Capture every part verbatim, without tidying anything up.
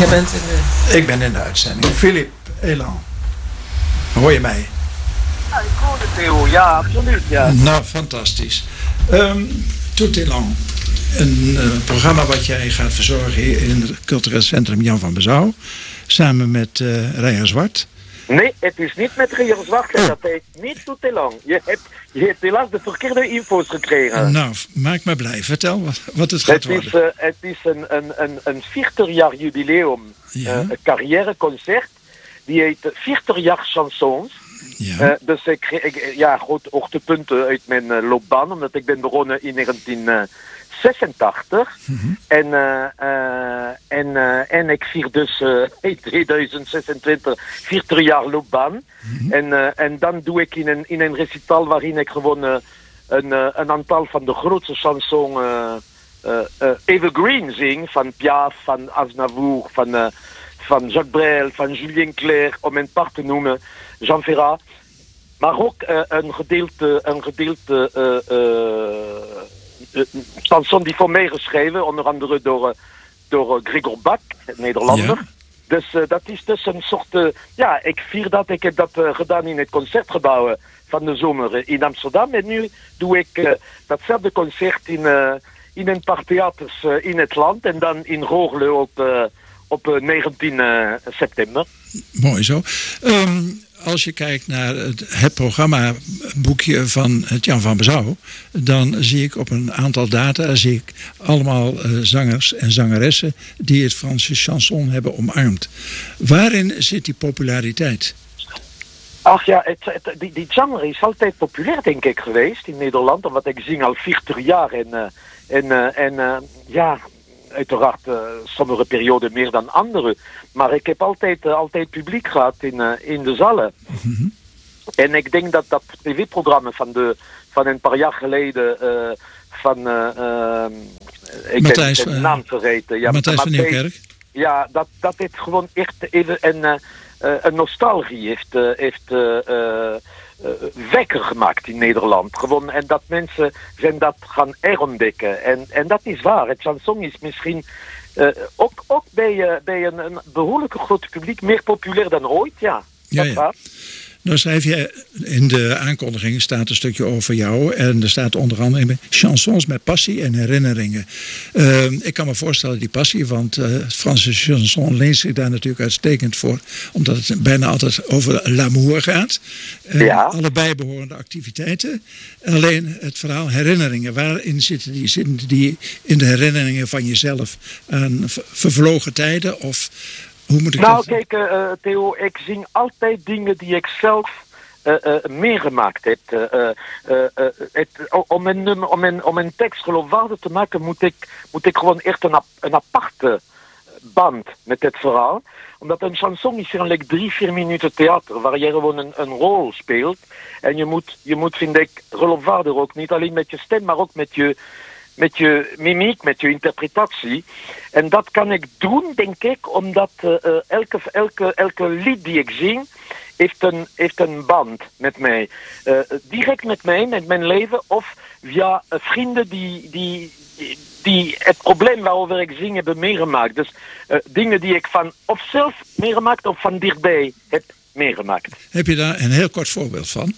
Je bent in de... Ik ben in de uitzending. Philippe Elan. Hoor je mij? Ja, ik hoor het, Theo. Ja, absoluut. Ja. Nou, fantastisch. Um, Tout Elan. Een uh, programma wat jij gaat verzorgen hier in het cultureel centrum Jan van Bezouw. Samen met uh, Reijer Zwart. Nee, het is niet met Reijer Zwart. Oh. Dat heet niet Tout Elan. Je hebt, je hebt helaas de verkeerde info's gekregen. Nou, maak me blij. Vertel wat, wat het gaat het worden. Is, uh, het is een, een, een, een veertig jaar jubileum. Ja. Uh, een carrièreconcert. Die heet veertig jaar chansons. Ja. Uh, dus ik, ik, ja, groot hoogtepunten uit mijn uh, loopbaan. Omdat ik ben begonnen in negentien zesentachtig. Mm-hmm. En, uh, uh, en, uh, en ik vier dus uh, in tweeduizend zesentwintig veertig jaar loopbaan. Mm-hmm. En, uh, en dan doe ik in een, in een recital waarin ik gewoon uh, een, uh, een aantal van de grootste chansons uh, uh, uh, evergreen zing. Van Piaf, van Aznavour, van, uh, van Jacques Brel, van Julien Clerc, om een paar te noemen. Jean Ferrat. Maar ook uh, een gedeelte... Een gedeelte uh, uh, een chanson die voor mij geschreven, onder andere door, uh, door uh, Gregor Bach, het Nederlander. Ja. Dus uh, dat is dus een soort... Uh, ja, ik vier dat. Ik heb dat uh, gedaan in het concertgebouw van de zomer uh, in Amsterdam. En nu doe ik uh, datzelfde concert in, uh, in een paar theaters uh, in het land. En dan in Roorle op, uh, op uh, negentien september. Mooi zo. Um... Als je kijkt naar het, het programmaboekje van het Jan van Bezouw, dan zie ik op een aantal data zie ik allemaal uh, zangers en zangeressen die het Franse chanson hebben omarmd. Waarin zit die populariteit? Ach ja, het, het, die, die genre is altijd populair, denk ik, geweest in Nederland. Omdat ik zing al veertig jaar en, uh, en, uh, en uh, ja... Uiteraard uh, sommige perioden meer dan andere. Maar ik heb altijd, uh, altijd publiek gehad in, uh, in de zalen. Mm-hmm. En ik denk dat dat tv-programma van, de, van een paar jaar geleden... Uh, van... Uh, uh, ik Matthijs, heb de naam vergeten. Ja, Matthijs van Nieuwkerk. Ja, dat, dat heeft gewoon echt even een, uh, uh, een nostalgie heeft... Uh, heeft uh, uh, Uh, wekker gemaakt in Nederland. Gewoon, en dat mensen zijn dat gaan herontdekken. En, en dat is waar. Het chanson is misschien uh, ook, ook bij, uh, bij een, een behoorlijk groot publiek meer populair dan ooit. Ja, ja, dat ja. waar. Nou schrijf je in de aankondiging staat een stukje over jou. En er staat onder andere in chansons met passie en herinneringen. Uh, ik kan me voorstellen die passie, want uh, het Franse chanson leent zich daar natuurlijk uitstekend voor. Omdat het bijna altijd over l'amour gaat. Uh, ja. Alle bijbehorende activiteiten. Alleen het verhaal herinneringen. Waarin zitten die? Zitten die in de herinneringen van jezelf aan vervlogen tijden? Of... Hoe moet ik nou, dat... kijk, uh, Theo, ik zing altijd dingen die ik zelf uh, uh, meegemaakt heb. Uh, uh, uh, het, om, een, om, een, om een tekst geloofwaardig te maken, moet ik, moet ik gewoon echt een, een aparte band met het verhaal. Omdat een chanson is eigenlijk drie, vier minuten theater, waar je gewoon een, een rol speelt. En je moet, je moet, vind ik, geloofwaardig ook, niet alleen met je stem, maar ook met je... met je mimiek, met je interpretatie. En dat kan ik doen, denk ik, omdat uh, elke, elke, elke lied die ik zing, heeft een, heeft een band met mij. Uh, direct met mij, met mijn leven, of via uh, vrienden die, die, die het probleem waarover ik zing hebben meegemaakt. Dus uh, dingen die ik van of zelf meegemaakt of van dichtbij heb meegemaakt. Heb je daar een heel kort voorbeeld van?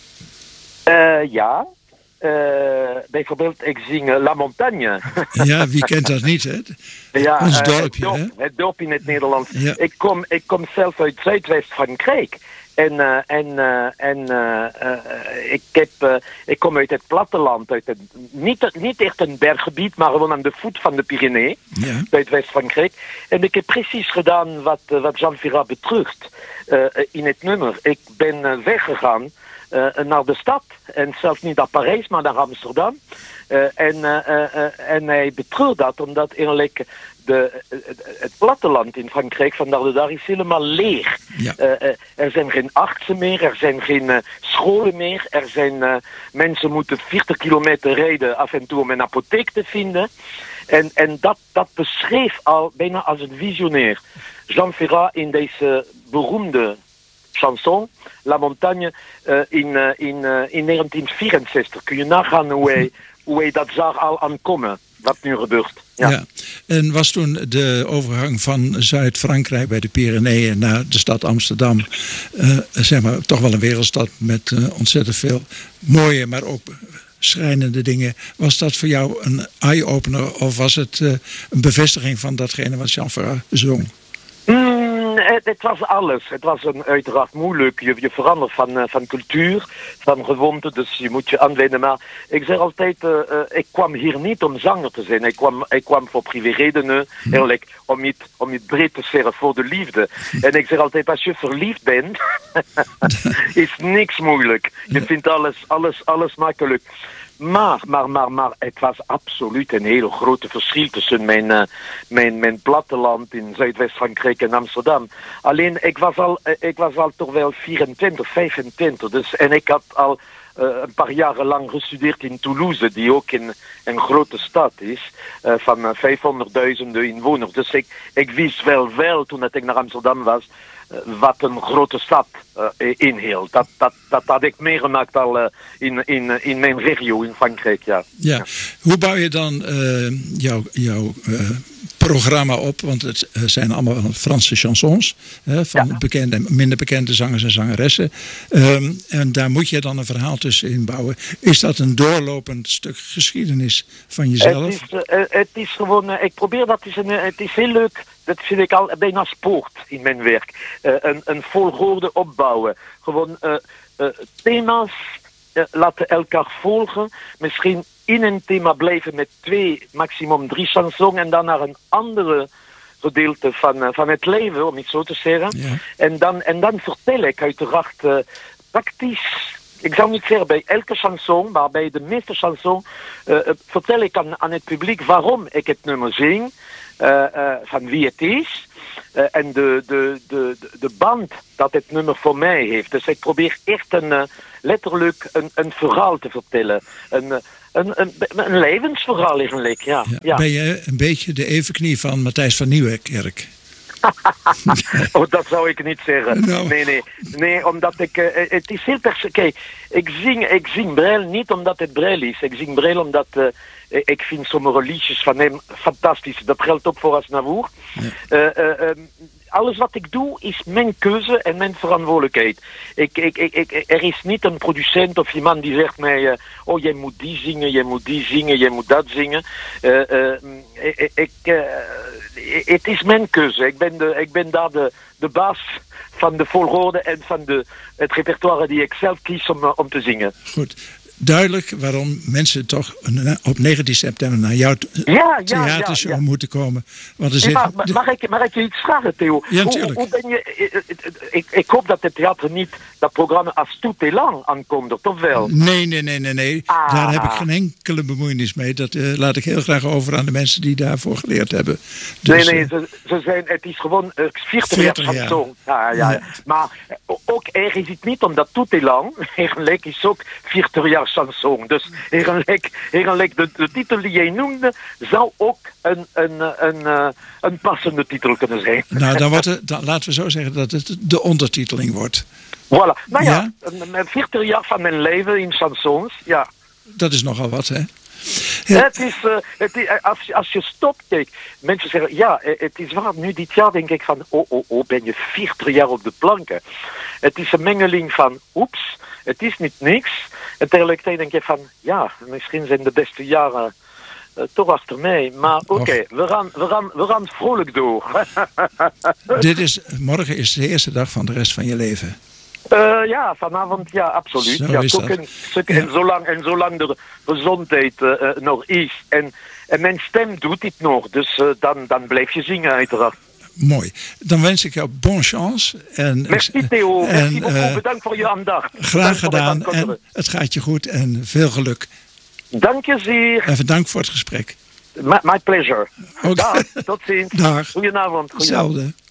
Uh, ja. Uh, bijvoorbeeld, ik zing uh, La Montagne. Ja, wie kent dat niet, hè? Ja, ons uh, dorpje, het, dorp, hè? het dorp in het Nederlands. Ja. Ik, kom, ik kom zelf uit Zuidwest-Frankrijk. En, uh, en, uh, en uh, uh, ik, heb, uh, ik kom uit het platteland. Uit het, niet, niet echt een berggebied, maar gewoon aan de voet van de Pyrenee. Ja. Zuidwest-Frankrijk. En ik heb precies gedaan wat, uh, wat Jean Ferrat betrugt uh, in het nummer. Ik ben uh, weggegaan. Uh, naar de stad. En zelfs niet naar Parijs, maar naar Amsterdam. Uh, en, uh, uh, en hij betreurt dat, omdat eigenlijk de, uh, het platteland in Frankrijk vandaag de dag is helemaal leeg. Ja. Uh, uh, er zijn geen artsen meer, er zijn geen uh, scholen meer. Er zijn uh, mensen moeten veertig kilometer rijden af en toe om een apotheek te vinden. En, en dat, dat beschreef al bijna als een visionair. Jean Ferrat in deze beroemde chanson, La Montagne, uh, in, uh, in, uh, in negentien vierenzestig. Kun je nagaan hoe hij, hoe hij dat zag al aankomen. wat nu gebeurt. Ja. Ja. En was toen de overgang van Zuid-Frankrijk bij de Pyreneeën naar de stad Amsterdam, uh, zeg maar, toch wel een wereldstad met uh, ontzettend veel mooie, maar ook schrijnende dingen. Was dat voor jou een eye-opener of was het uh, een bevestiging van datgene wat Jean Ferrat zong? Mm, het, het was alles. Het was een, uiteraard moeilijk. Je, je verandert van, uh, van cultuur, van gewoonte, dus je moet je aanwenden. Maar ik zeg altijd, uh, uh, ik kwam hier niet om zanger te zijn. Ik kwam, ik kwam voor privéredenen, hm. eigenlijk om het, om het breed te zeggen voor de liefde. En ik zeg altijd, als je verliefd bent, is niks moeilijk. Je vindt alles, alles, alles makkelijk. Maar, maar, maar, maar, het was absoluut een heel groot verschil tussen mijn, uh, mijn, mijn platteland in Zuidwest-Frankrijk en Amsterdam. Alleen, ik was al, ik was al toch wel vierentwintig, vijfentwintig. Dus, en ik had al uh, een paar jaren lang gestudeerd in Toulouse, die ook in een grote stad is, uh, van uh, vijfhonderdduizend inwoners. Dus ik, ik wist wel wel, toen ik naar Amsterdam was, wat een grote stad uh, inhield. Dat, dat, dat had ik meegemaakt al uh, in, in, in mijn regio in Frankrijk, ja. Ja. Ja. Hoe bouw je dan uh, jouw, jouw uh, programma op? Want het uh, zijn allemaal Franse chansons, hè, van ja. bekende en minder bekende zangers en zangeressen. Um, en daar moet je dan een verhaal tussen bouwen. Is dat een doorlopend stuk geschiedenis van jezelf? Het is, uh, het is gewoon, uh, ik probeer dat, is een, uh, het is heel leuk. Dat vind ik al bijna sport in mijn werk. Uh, een, een volgorde opbouwen. Gewoon uh, uh, thema's uh, laten elkaar volgen. Misschien in een thema blijven met twee, maximum drie chansons. En dan naar een andere gedeelte van, uh, van het leven, om het zo te zeggen. Ja. En, dan, en dan vertel ik uiteraard uh, praktisch. Ik zou niet zeggen bij elke chanson, maar bij de meeste chansons uh, vertel ik aan, aan het publiek waarom ik het nummer zing. Uh, uh, van wie het is uh, en de, de, de, de band dat het nummer voor mij heeft. Dus ik probeer echt een, uh, letterlijk een, een verhaal te vertellen. Een, een, een, een levensverhaal eigenlijk, ja. Ja. Ja. Ben je een beetje de evenknie van Matthijs van Nieuwkerk? Oh, dat zou ik niet zeggen. No. Nee, nee. Nee, omdat ik... Uh, het is heel persoonlijk. Kijk, ik zing, ik zing Brel niet omdat het Brel is. Ik zing Brel omdat... Uh, ik vind sommige liedjes van hem fantastisch. Dat geldt ook voor Aznavour. Ja. Uh, uh, um, alles wat ik doe is mijn keuze en mijn verantwoordelijkheid. Ik, ik, ik, ik, er is niet een producent of iemand die zegt mij... Uh, oh, jij moet die zingen, jij moet die zingen, jij moet dat zingen. Uh, uh, ik... ik uh, het is mijn keuze. Ik ben, de, ik ben daar de, de baas van de volgorde en van de, het repertoire die ik zelf kies om, om te zingen. Goed. Duidelijk waarom mensen toch op negentien september naar jouw ja, theatershow ja, ja, ja. moeten komen. Want er zit... ja, maar, mag, ik, mag ik je iets vragen, Theo? Ja, natuurlijk. Hoe, hoe ben je, ik, ik hoop dat het theater niet dat programma als Tout est lang aankondigt, of wel? Nee, nee, nee, nee. nee. Ah. Daar heb ik geen enkele bemoeienis mee. Dat uh, laat ik heel graag over aan de mensen die daarvoor geleerd hebben. Dus, nee, nee, ze, ze zijn, het is gewoon uh, veertig jaar chanson. Ja, ja, ja. Maar ook er is het niet omdat Tout est lang. Eigenlijk is ook veertig jaar chanson. Dus eigenlijk, eigenlijk de, de titel die jij noemde zou ook een, een, een, een, een passende titel kunnen zijn. Nou, dan wordt het, dan, laten we zo zeggen dat het de ondertiteling wordt. Voilà. Nou ja, ja? veertig jaar van mijn leven in chansons, ja. Dat is nogal wat, hè? Ja. Het is, uh, het is als, als je stopt, kijk, mensen zeggen, ja, het is waar, nu dit jaar denk ik van, oh, oh, oh, ben je veertig jaar op de planken. Het is een mengeling van, oeps, het is niet niks. En tegelijkertijd denk je van, ja, misschien zijn de beste jaren uh, toch achter mij. Maar oké, okay, we, gaan, we, gaan, we gaan vrolijk door. Dit is, morgen is de eerste dag van de rest van je leven. Uh, ja, vanavond, ja, absoluut. Zo ja, is toch dat. een stuk, Ja. en, zolang, en zolang de gezondheid uh, uh, nog is. En, en mijn stem doet dit nog, dus uh, dan, dan blijf je zingen uiteraard. Mooi. Dan wens ik jou bonne chance. En, Merci Theo, en, merci beaucoup, uh, bedankt voor je aandacht. Graag gedaan en het gaat je goed en veel geluk. Dank je zeer. En dank voor het gesprek. My, my pleasure. Okay. Dag, tot ziens. Dag. Goedenavond. Goedenavond. Hetzelfde.